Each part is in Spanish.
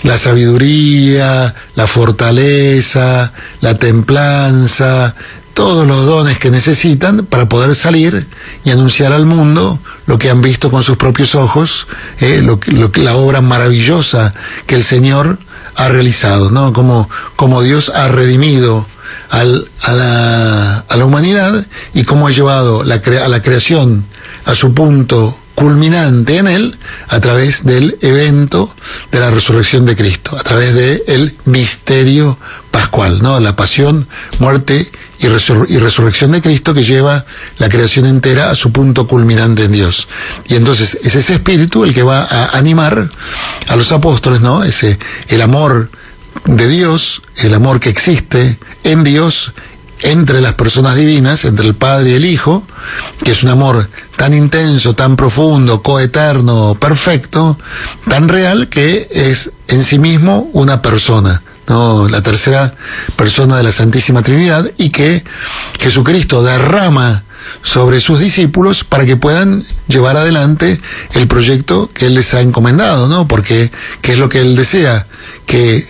la sabiduría, la fortaleza, la templanza, todos los dones que necesitan para poder salir y anunciar al mundo lo que han visto con sus propios ojos, la obra maravillosa que el Señor ha realizado, ¿no? Como Dios ha redimido a la humanidad y cómo ha llevado a la creación a su punto culminante en él a través del evento de la resurrección de Cristo, a través del misterio pascual, ¿no? La pasión, muerte y resurrección de Cristo que lleva la creación entera a su punto culminante en Dios. Y entonces es ese espíritu el que va a animar a los apóstoles, ¿no? El amor de Dios, el amor que existe en Dios, entre las personas divinas, entre el Padre y el Hijo, que es un amor tan intenso, tan profundo, coeterno, perfecto, tan real, que es en sí mismo una persona, ¿no? La tercera persona de la Santísima Trinidad, y que Jesucristo derrama sobre sus discípulos para que puedan llevar adelante el proyecto que Él les ha encomendado, ¿no? Porque, ¿qué es lo que Él desea? Que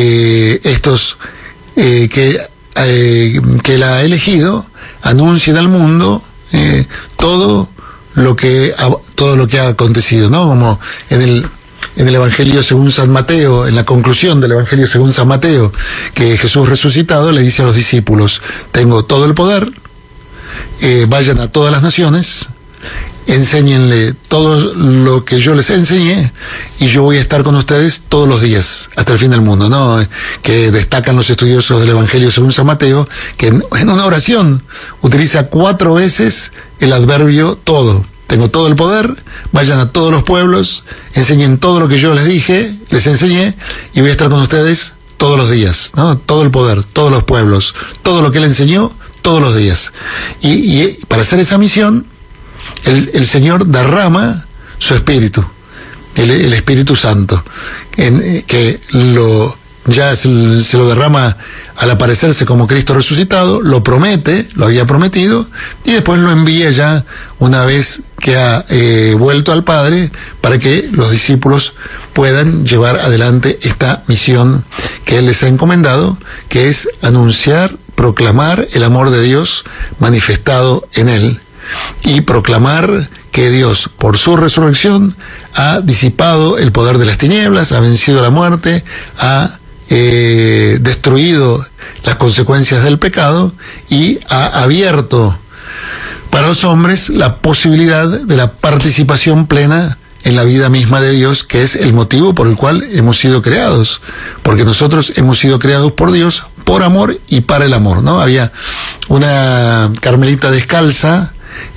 que Él ha elegido anuncien al mundo todo lo que ha acontecido, ¿no? Como en el Evangelio según San Mateo, en la conclusión del Evangelio según San Mateo, que Jesús resucitado le dice a los discípulos: tengo todo el poder, vayan a todas las naciones, enséñenle todo lo que yo les enseñé, y yo voy a estar con ustedes todos los días hasta el fin del mundo, ¿no? Que destacan los estudiosos del Evangelio según San Mateo, que en una oración utiliza 4 veces el adverbio todo. Tengo todo el poder, vayan a todos los pueblos, enseñen todo lo que yo les dije, les enseñé, y voy a estar con ustedes todos los días, ¿no? Todo el poder, todos los pueblos, todo lo que Él enseñó, todos los días. Y para hacer esa misión, el Señor derrama su Espíritu, el Espíritu Santo, que ya se lo derrama al aparecerse como Cristo resucitado, lo promete, lo había prometido, y después lo envía ya una vez que ha vuelto al Padre, para que los discípulos puedan llevar adelante esta misión que Él les ha encomendado, que es anunciar, proclamar el amor de Dios manifestado en Él, y proclamar que Dios, por su resurrección, ha disipado el poder de las tinieblas, ha vencido la muerte, ha destruido las consecuencias del pecado, y ha abierto para los hombres la posibilidad de la participación plena en la vida misma de Dios, que es el motivo por el cual hemos sido creados, porque nosotros hemos sido creados por Dios, por amor y para el amor, ¿no? Había una carmelita descalza,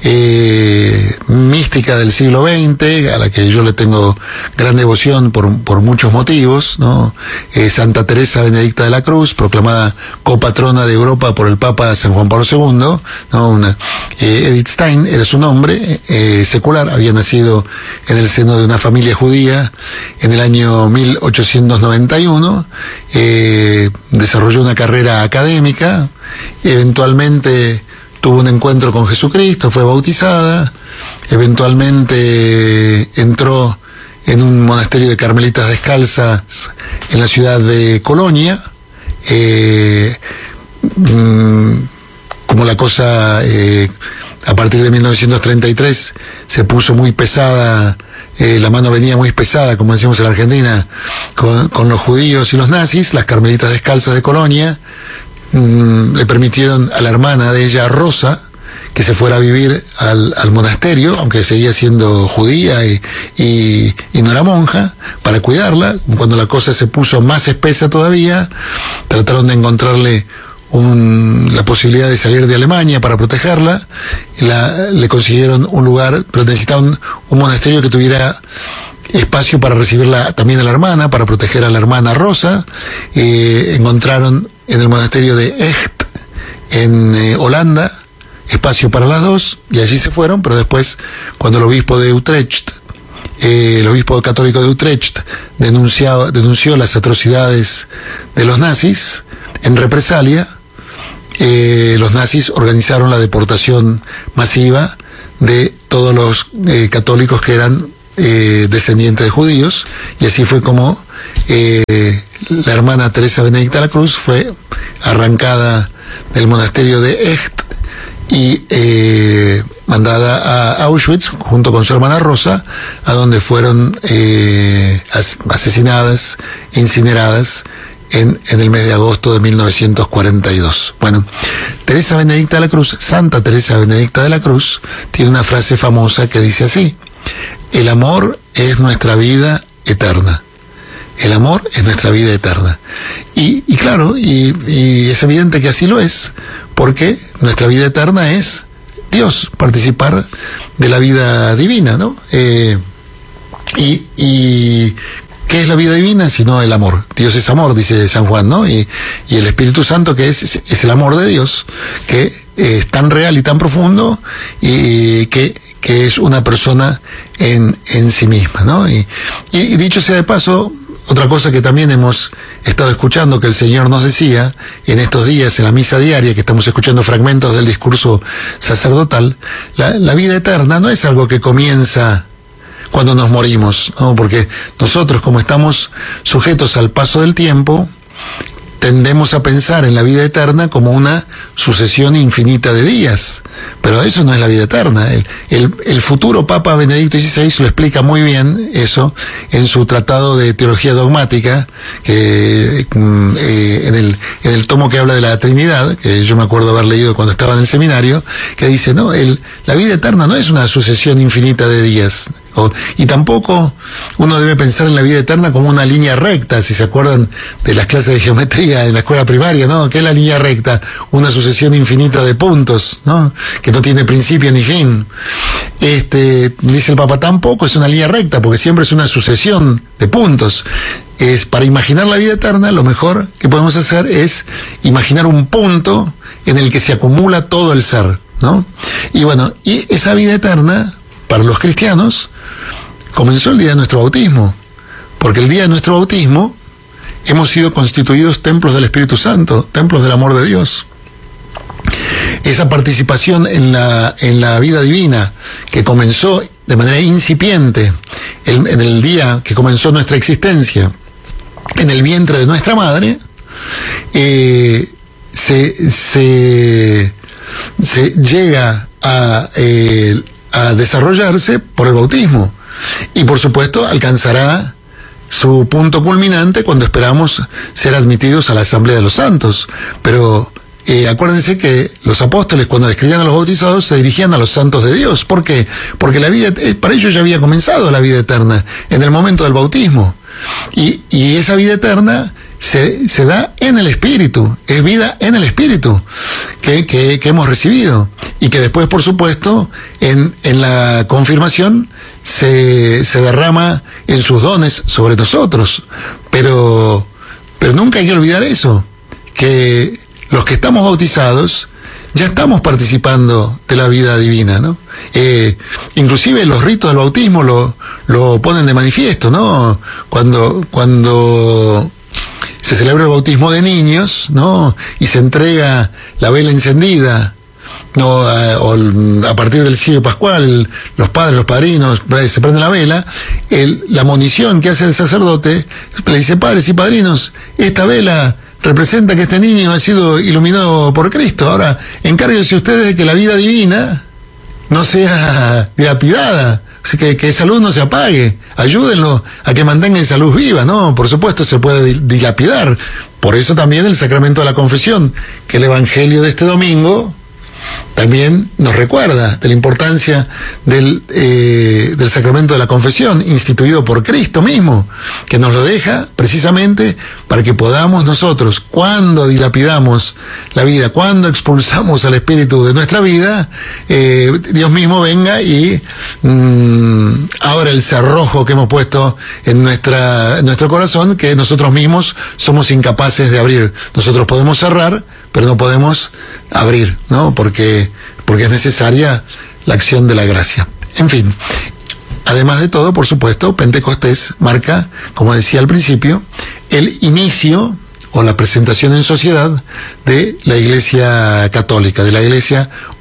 mística del siglo XX, a la que yo le tengo gran devoción por muchos motivos, ¿no? Santa Teresa Benedicta de la Cruz, proclamada copatrona de Europa por el Papa San Juan Pablo II, ¿no? Edith Stein era su nombre, secular, había nacido en el seno de una familia judía en el año 1891, desarrolló una carrera académica, eventualmente tuvo un encuentro con Jesucristo, fue bautizada, eventualmente entró en un monasterio de carmelitas descalzas en la ciudad de Colonia. Como la cosa a partir de 1933 se puso muy pesada, la mano venía muy pesada, como decimos en la Argentina, con los judíos y los nazis, las carmelitas descalzas de Colonia le permitieron a la hermana de ella, Rosa, que se fuera a vivir al monasterio, aunque seguía siendo judía y no era monja, para cuidarla. Cuando la cosa se puso más espesa todavía, trataron de encontrarle la posibilidad de salir de Alemania para protegerla. Le consiguieron un lugar, pero necesitaban un monasterio que tuviera espacio para recibirla también a la hermana, para proteger a la hermana Rosa. Encontraron en el monasterio de Echt, en Holanda, espacio para las dos, y allí se fueron. Pero después, cuando el obispo de Utrecht, el obispo católico de Utrecht, denunció las atrocidades de los nazis, en represalia, los nazis organizaron la deportación masiva de todos los católicos que eran descendientes de judíos, y así fue como la hermana Teresa Benedicta de la Cruz fue arrancada del monasterio de Echt y mandada a Auschwitz junto con su hermana Rosa, a donde fueron asesinadas, incineradas en el mes de agosto de 1942. Bueno, Teresa Benedicta de la Cruz, Santa Teresa Benedicta de la Cruz, tiene una frase famosa que dice así: el amor es nuestra vida eterna. El amor es nuestra vida eterna. Y claro, y es evidente que así lo es, porque nuestra vida eterna es Dios, participar de la vida divina, ¿no? ¿Qué es la vida divina? Sino el amor. Dios es amor, dice San Juan, ¿no? Y el Espíritu Santo, que es el amor de Dios, que es tan real y tan profundo, y que es una persona en sí misma, ¿no? Y dicho sea de paso, otra cosa que también hemos estado escuchando, que el Señor nos decía en estos días, en la misa diaria, que estamos escuchando fragmentos del discurso sacerdotal, la vida eterna no es algo que comienza cuando nos morimos, ¿no? Porque nosotros, como estamos sujetos al paso del tiempo, tendemos a pensar en la vida eterna como una sucesión infinita de días, pero eso no es la vida eterna. El futuro Papa Benedicto XVI lo explica muy bien eso en su tratado de teología dogmática, que en el tomo que habla de la Trinidad, que yo me acuerdo haber leído cuando estaba en el seminario, que dice, no, la vida eterna no es una sucesión infinita de días. Y tampoco uno debe pensar en la vida eterna como una línea recta, si se acuerdan de las clases de geometría en la escuela primaria, ¿no? ¿Qué es la línea recta? Una sucesión infinita de puntos, ¿no? Que no tiene principio ni fin. Dice el Papa, tampoco es una línea recta, porque siempre es una sucesión de puntos. Para imaginar la vida eterna, lo mejor que podemos hacer es imaginar un punto en el que se acumula todo el ser, ¿no? Y bueno, y esa vida eterna, para los cristianos, comenzó el día de nuestro bautismo, porque el día de nuestro bautismo hemos sido constituidos templos del Espíritu Santo, templos del amor de Dios. Esa participación en la vida divina que comenzó de manera incipiente en el día que comenzó nuestra existencia en el vientre de nuestra madre, se llega a desarrollarse por el bautismo, y por supuesto alcanzará su punto culminante cuando esperamos ser admitidos a la Asamblea de los Santos. Pero acuérdense que los apóstoles, cuando le escribían a los bautizados, se dirigían a los santos de Dios. ¿Por qué? Porque la vida, para ellos ya había comenzado la vida eterna en el momento del bautismo, y esa vida eterna se da en el Espíritu, es vida en el Espíritu que hemos recibido, y que después, por supuesto, en la confirmación se derrama en sus dones sobre nosotros. Pero nunca hay que olvidar eso, que los que estamos bautizados ya estamos participando de la vida divina, ¿no? Inclusive los ritos del bautismo lo ponen de manifiesto, ¿no? Cuando se celebra el bautismo de niños, ¿no? Y se entrega la vela encendida, ¿no? A partir del cirio pascual, los padres, los padrinos, se prende la vela, la monición que hace el sacerdote, le dice, padres y padrinos, esta vela representa que este niño ha sido iluminado por Cristo. Ahora, encárguense ustedes de que la vida divina no sea dilapidada, que esa luz no se apague. Ayúdenlo a que mantenga esa luz viva, ¿no? Por supuesto se puede dilapidar. Por eso también el sacramento de la confesión, que el Evangelio de este domingo también nos recuerda de la importancia del sacramento de la confesión, instituido por Cristo mismo, que nos lo deja precisamente para que podamos nosotros, cuando dilapidamos la vida, cuando expulsamos al Espíritu de nuestra vida, Dios mismo venga y abra el cerrojo que hemos puesto en nuestro corazón, que nosotros mismos somos incapaces de abrir. Nosotros podemos cerrar, pero no podemos abrir, ¿no? Porque es necesaria la acción de la gracia. En fin, además de todo, por supuesto, Pentecostés marca, como decía al principio, el inicio o la presentación en sociedad de la Iglesia católica, de la Iglesia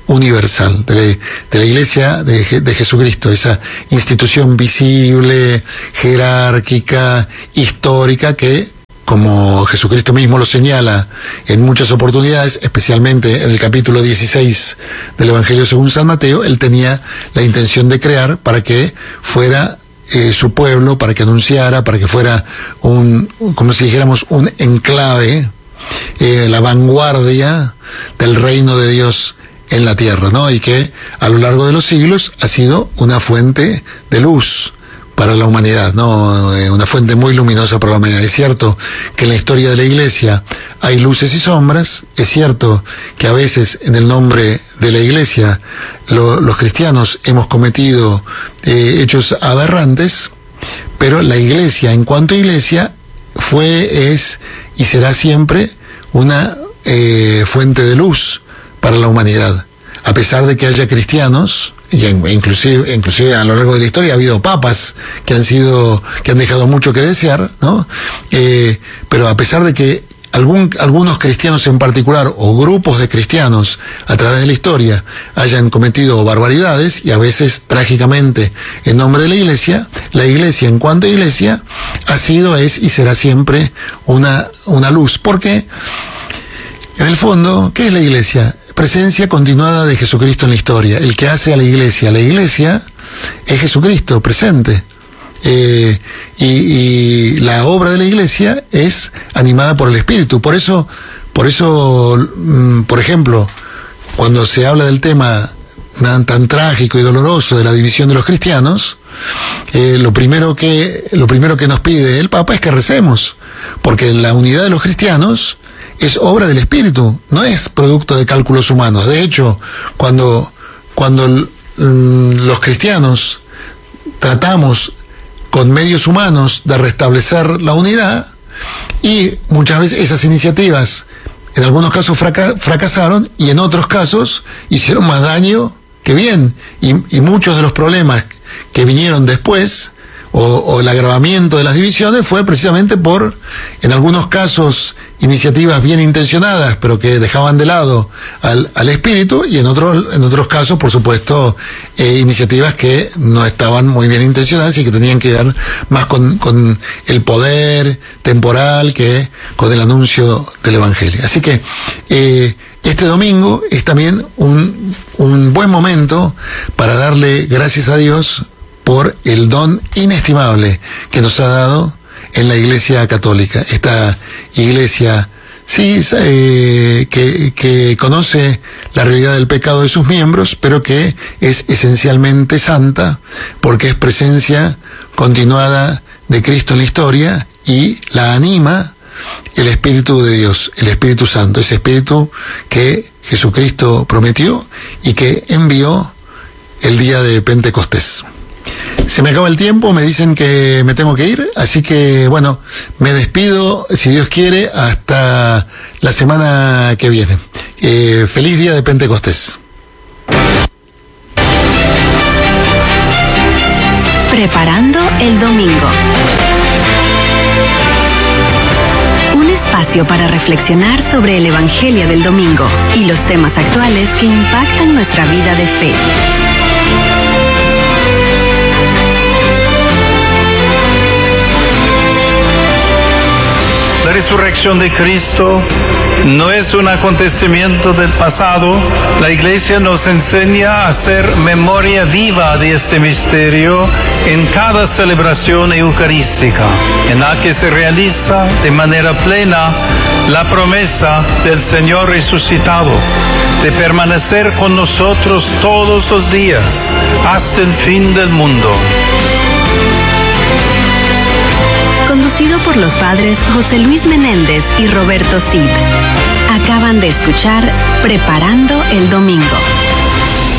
universal, de la Iglesia de Jesucristo, esa institución visible, jerárquica, histórica, que, como Jesucristo mismo lo señala en muchas oportunidades, especialmente en el capítulo 16 del Evangelio según San Mateo, él tenía la intención de crear para que fuera su pueblo, para que anunciara, para que fuera como si dijéramos, un enclave, la vanguardia del reino de Dios en la tierra, ¿no? Y que a lo largo de los siglos ha sido una fuente de luz para la humanidad, ¿no? Una fuente muy luminosa para la humanidad. Es cierto que en la historia de la Iglesia hay luces y sombras, es cierto que a veces en el nombre de la Iglesia los cristianos hemos cometido hechos aberrantes, pero la Iglesia, en cuanto a Iglesia, es y será siempre una fuente de luz para la humanidad. A pesar de que haya cristianos, y inclusive a lo largo de la historia ha habido papas que han dejado mucho que desear, ¿no? Pero a pesar de que algunos cristianos en particular, o grupos de cristianos a través de la historia, hayan cometido barbaridades, y a veces trágicamente en nombre de la Iglesia en cuanto a Iglesia ha sido, es y será siempre una luz. Porque en el fondo, ¿qué es la Iglesia? Presencia continuada de Jesucristo en la historia. El que hace a la Iglesia es Jesucristo presente. Y la obra de la Iglesia es animada por el Espíritu. Por eso, por ejemplo, cuando se habla del tema tan trágico y doloroso de la división de los cristianos, lo primero que nos pide el Papa es que recemos, porque la unidad de los cristianos es obra del Espíritu, no es producto de cálculos humanos. De hecho, cuando los cristianos tratamos con medios humanos de restablecer la unidad, y muchas veces esas iniciativas en algunos casos fracasaron, y en otros casos hicieron más daño que bien, y muchos de los problemas que vinieron después, o el agravamiento de las divisiones, fue precisamente por, en algunos casos, iniciativas bien intencionadas, pero que dejaban de lado al espíritu, y en otros casos, por supuesto, iniciativas que no estaban muy bien intencionadas y que tenían que ver más con el poder temporal que con el anuncio del Evangelio. Así que este domingo es también un buen momento para darle gracias a Dios por el don inestimable que nos ha dado en la Iglesia Católica. Esta Iglesia, sí, que conoce la realidad del pecado de sus miembros, pero que es esencialmente santa, porque es presencia continuada de Cristo en la historia, y la anima el Espíritu de Dios, el Espíritu Santo, ese Espíritu que Jesucristo prometió y que envió el día de Pentecostés. Se me acaba el tiempo, me dicen que me tengo que ir, así que bueno, me despido, si Dios quiere, hasta la semana que viene. Feliz día de Pentecostés. Preparando el domingo. Un espacio para reflexionar sobre el Evangelio del domingo y los temas actuales que impactan nuestra vida de fe. La resurrección de Cristo no es un acontecimiento del pasado. La Iglesia nos enseña a hacer memoria viva de este misterio en cada celebración eucarística, en la que se realiza de manera plena la promesa del Señor resucitado de permanecer con nosotros todos los días hasta el fin del mundo. Conducido por los padres José Luis Menéndez y Roberto Cid. Acaban de escuchar Preparando el Domingo.